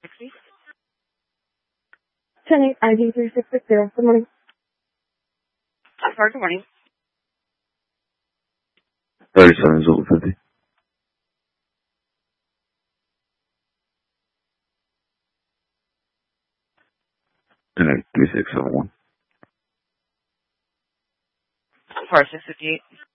60. 10-8 ID 3660. Good morning. I'm sorry, good morning. 37 Zulu 50. And 3671. I'm sorry, 658.